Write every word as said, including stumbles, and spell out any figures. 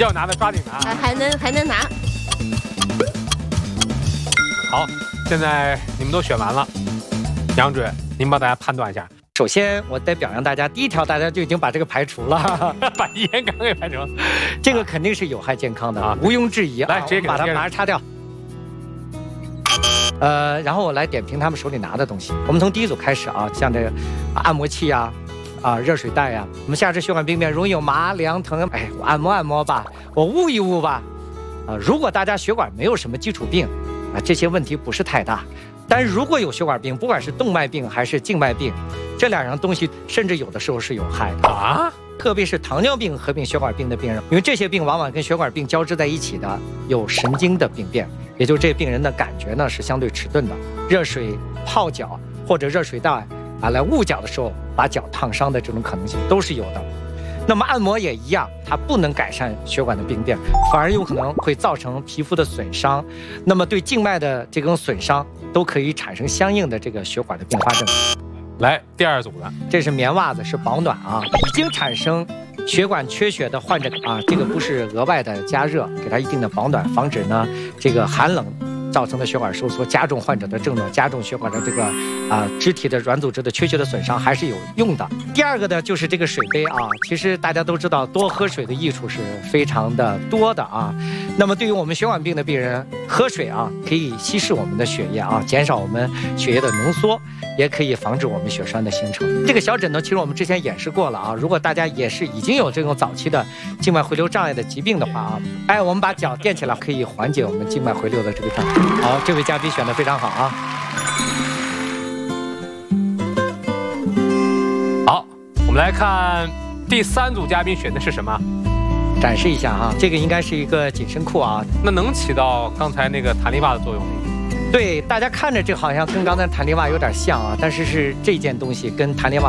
要拿的抓紧拿， 还还能还能拿。 好，现在你们都选完了，杨主任，您帮大家判断一下。 首先，我得表扬大家，第一条大家就已经把这个排除了， 把烟缸给排除了， 这个肯定是有害健康的啊， 毋庸置疑。 来，直接把它马上擦掉。呃，然后我来点评他们手里拿的东西。我们从第一组开始啊，像这个按摩器呀、啊，啊热水袋呀、啊，我们下肢血管病变容易有麻凉疼，哎，我按摩按摩吧，我捂一捂吧。啊，如果大家血管没有什么基础病，啊，这些问题不是太大。但如果有血管病，不管是动脉病还是静脉病，这两样东西甚至有的时候是有害的啊。特别是糖尿病合并血管病的病人，因为这些病往往跟血管病交织在一起的，有神经的病变，也就是这病人的感觉呢是相对迟钝的。热水泡脚或者热水袋啊来捂脚的时候，把脚烫伤的这种可能性都是有的。那么按摩也一样，它不能改善血管的病变，反而有可能会造成皮肤的损伤。那么对静脉的这种损伤，都可以产生相应的这个血管的并发症。 来，第二组的， 这是棉袜子，是保暖啊，已经产生血管缺血的患者啊，这个不是额外的加热，给他一定的保暖，防止呢这个寒冷造成的血管收缩，加重患者的症状，加重血管的这个啊肢体的软组织的缺血的损伤，还是有用的。第二个呢，就是这个水杯啊，其实大家都知道，多喝水的益处是非常的多的啊。那么对于我们血管病的病人，喝水啊，可以稀释我们的血液啊，减少我们血液的浓缩，也可以防止我们血栓的形成。这个小枕头其实我们之前演示过了啊，如果大家也是已经有这种早期的静脉回流障碍的疾病的话啊，哎，我们把脚垫起来，可以缓解我们静脉回流的这个障碍。好，这位嘉宾选得非常好啊。 好，我们来看第三组嘉宾选的是什么？ 展示一下哈，这个应该是一个紧身裤啊， 那能起到刚才那个弹力袜的作用吗？ 对，大家看着这好像跟刚才弹力袜有点像啊，但是是这件东西跟弹力袜